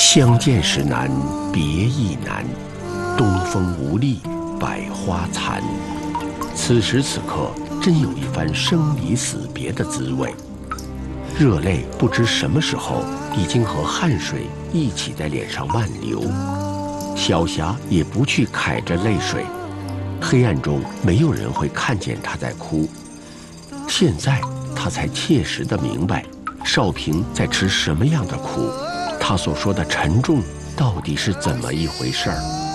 相见时难别亦难，东风无力百花残。此时此刻，真有一番生离死别的滋味。热泪不知什么时候已经和汗水一起在脸上漫流，小霞也不去揩着泪水，黑暗中没有人会看见她在哭。现在她才切实地明白，少平在吃什么样的苦，他所说的沉重到底是怎么一回事儿。